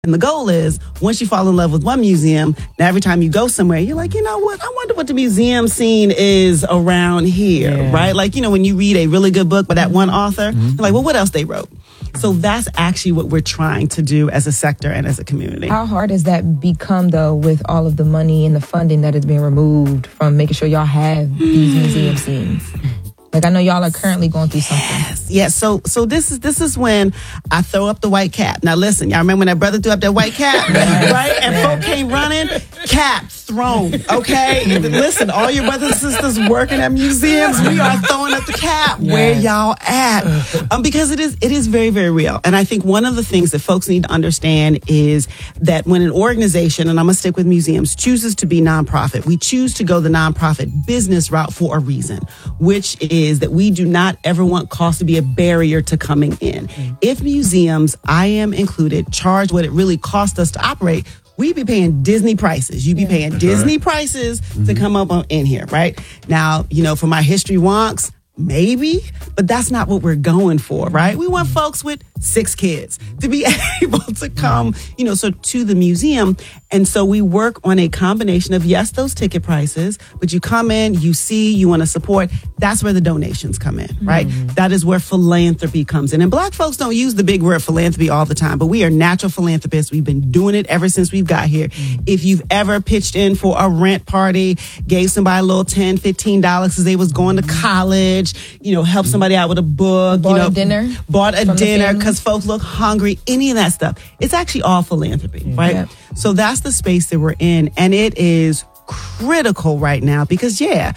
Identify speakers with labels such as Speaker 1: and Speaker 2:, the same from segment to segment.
Speaker 1: And the goal is, once you fall in love with one museum, now every time you go somewhere, you're like, you know what? I wonder what the museum scene is around here, right? Like, when you read a really good book by that one author, you're like, well, what else they wrote? So that's actually what we're trying to do as a sector and as a community.
Speaker 2: How hard has that become, though, with all of the money and the funding that has been removed from making sure y'all have these museum scenes? Like, I know y'all are currently going through something.
Speaker 1: Yes. So this is when I throw up the white cap. Now listen, y'all remember when that brother threw up that white cap, right? And folk came running, cap thrown. Okay, listen, all your brothers and sisters working at museums, we are throwing up the cap. Yes. Where y'all at? Because it is very, very real. And I think one of the things that folks need to understand is that when an organization, and I'm gonna stick with museums, chooses to be nonprofit, we choose to go the nonprofit business route for a reason, which is that we do not ever want cost to be a barrier to coming in. If museums, I am included, charge what it really costs us to operate, we be paying Disney prices. You be paying Disney prices to come up in here, right? Now, for my history wonks, maybe, but that's not what we're going for, right? We want folks with 6 kids to be able to come, to the museum. And so we work on a combination of, yes, those ticket prices, but you come in, you see, you want to support. That's where the donations come in, right? That is where philanthropy comes in. And Black folks don't use the big word philanthropy all the time, but we are natural philanthropists. We've been doing it ever since we've got here. If you've ever pitched in for a rent party, gave somebody a little $10, $15 because they was going to college, help somebody out with a book,
Speaker 2: bought a dinner
Speaker 1: because folks look hungry, any of that stuff. It's actually all philanthropy, right? Yep. So that's the space that we're in. And it is critical right now because,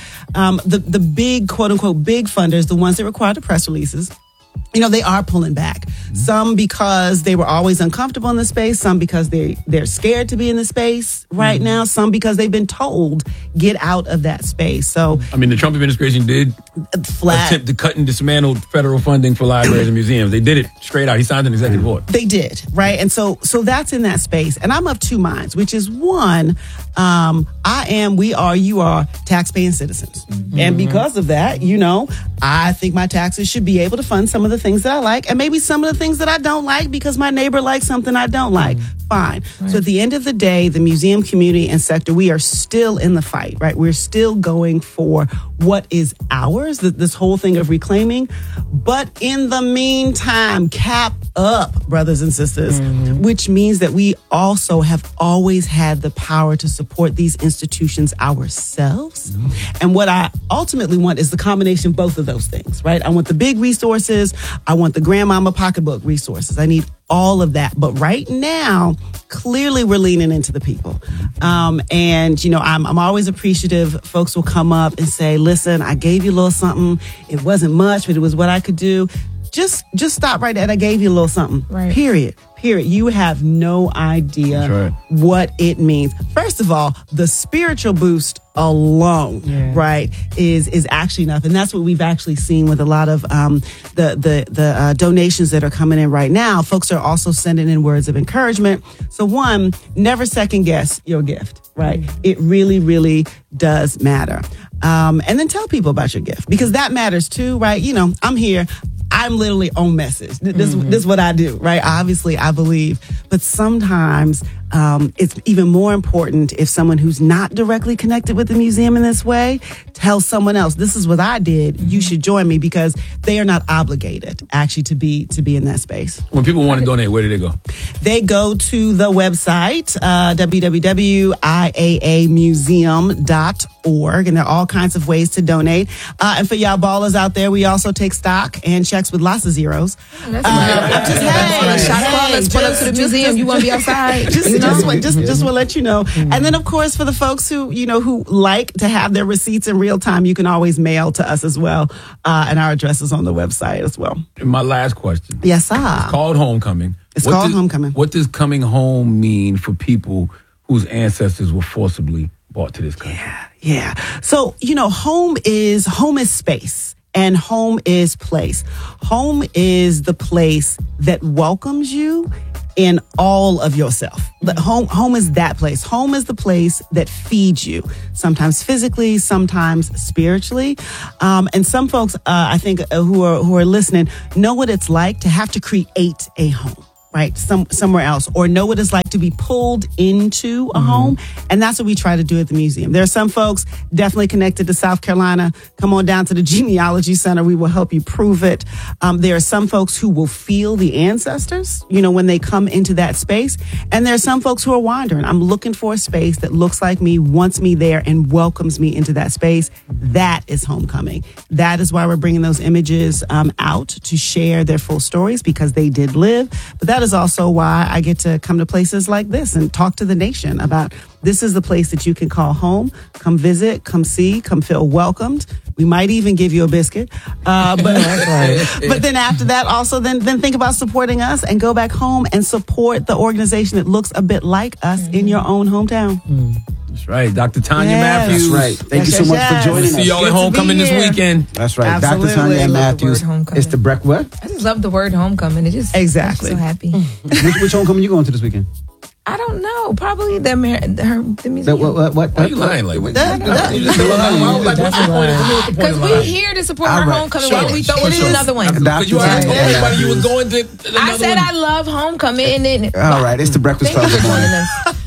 Speaker 1: the big, quote unquote, big funders, the ones that require the press releases, they are pulling back. Some because they were always uncomfortable in the space. Some because they're scared to be in the space right now. Some because they've been told, get out of that space. So,
Speaker 3: the Trump administration did attempt to cut and dismantle federal funding for libraries and museums. They did it straight out. He signed an executive order.
Speaker 1: They did, right? And so that's in that space. And I'm of two minds, which is one, you are taxpaying citizens. And because of that, I think my taxes should be able to fund some of the things that I like and maybe some of the things that I don't like because my neighbor likes something I don't like. Fine. Right. So at the end of the day, the museum community and sector, we are still in the fight, right? We're still going for what is ours, this whole thing of reclaiming. But in the meantime, cap up, brothers and sisters, which means that we also have always had the power to support these institutions ourselves. And what I ultimately want is the combination of both of those things, right? I want the big resources. I want the grandmama pocketbook resources. I need all of that. But right now, clearly we're leaning into the people. I'm always appreciative. Folks will come up and say, listen, I gave you a little something. It wasn't much, but it was what I could do. Just stop right there. I gave you a little something. Right. Period. You have no idea what it means. First of all, the spiritual boost alone, right, is actually enough. And that's what we've actually seen with a lot of the donations that are coming in right now. Folks are also sending in words of encouragement. So one, never second guess your gift, right? It really, really does matter. And then tell people about your gift because that matters too, right? I'm here. I'm literally on message. This is what I do, right? Obviously, I believe. But sometimes it's even more important if someone who's not directly connected with the museum in this way tells someone else, this is what I did. You should join me because they are not obligated actually to be in that space.
Speaker 3: When people want to donate, where do they go?
Speaker 1: They go to the website, www.iaamuseum.org. And there are all kinds of ways to donate. And for y'all ballers out there, we also take stock and checks with lots of zeros.
Speaker 2: Let's pull up to the museum. You want to be outside?
Speaker 1: Just want to let you know. And then, of course, for the folks who like to have their receipts in real time, you can always mail to us as well. And our address is on the website as well.
Speaker 3: And my last question.
Speaker 1: Yes, sir.
Speaker 3: It's called Homecoming.
Speaker 1: Homecoming.
Speaker 3: What does coming home mean for people whose ancestors were forcibly brought to this country?
Speaker 1: Yeah. So, home is space. And home is place. Home is the place that welcomes you in all of yourself. Home is that place. Home is the place that feeds you, sometimes physically, sometimes spiritually. And some folks, I think, who are listening, know what it's like to have to create a home. right? Somewhere else, or know what it's like to be pulled into a home. And that's what we try to do at the museum. There are some folks definitely connected to South Carolina. Come on down to the Genealogy Center. We will help you prove it. There are some folks who will feel the ancestors, when they come into that space. And there are some folks who are wandering. I'm looking for a space that looks like me, wants me there, and welcomes me into that space. That is homecoming. That is why we're bringing those images out to share their full stories, because they did live. But that is also why I get to come to places like this and talk to the nation about this is the place that you can call home. Come visit, come see, come feel welcomed. We might even give you a biscuit. But then after that, also then think about supporting us and go back home and support the organization that looks a bit like us in your own hometown.
Speaker 3: That's right. Dr. Tanya Matthews.
Speaker 4: That's right. Thank you so much for joining us.
Speaker 3: See y'all at homecoming this weekend.
Speaker 4: That's right.
Speaker 1: Absolutely.
Speaker 4: Dr. Tanya Matthews. It's the what?
Speaker 2: I just love the word homecoming. It just
Speaker 1: Exactly.
Speaker 2: makes me so happy.
Speaker 4: Which homecoming you going to this weekend?
Speaker 2: I don't know. Probably the museum.
Speaker 4: What?
Speaker 3: Why you lying like that?
Speaker 2: Because we're here to support our homecoming.
Speaker 3: Sure,
Speaker 2: Why we throw
Speaker 3: sure,
Speaker 2: in
Speaker 3: sure.
Speaker 2: another one?
Speaker 3: Because you already told everybody you was going to another
Speaker 2: I said
Speaker 3: one.
Speaker 2: I love homecoming.
Speaker 4: All right. It's the Breakfast
Speaker 2: Thank
Speaker 4: Club.
Speaker 2: you
Speaker 4: Good
Speaker 2: for
Speaker 4: morning.
Speaker 2: joining us.